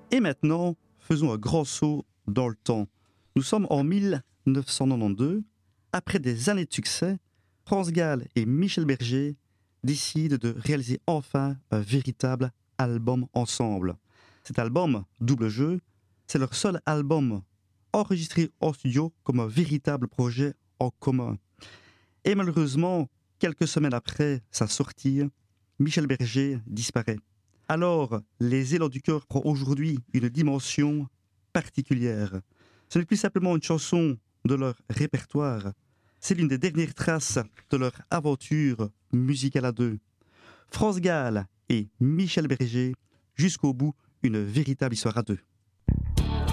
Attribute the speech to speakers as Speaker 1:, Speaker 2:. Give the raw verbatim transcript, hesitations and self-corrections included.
Speaker 1: Et maintenant, faisons un grand saut dans le temps. Nous sommes en mille neuf cent quatre-vingt-douze. Après des années de succès, France Gall et Michel Berger décident de réaliser enfin un véritable album ensemble. Cet album, Double Jeu, c'est leur seul album enregistré en studio comme un véritable projet en commun. Et malheureusement, quelques semaines après sa sortie, Michel Berger disparaît. Alors, Les Élans du cœur prend aujourd'hui une dimension particulière. Ce n'est plus simplement une chanson de leur répertoire, c'est l'une des dernières traces de leur aventure musicale à deux. France Gall et Michel Berger, jusqu'au bout, une véritable histoire à deux.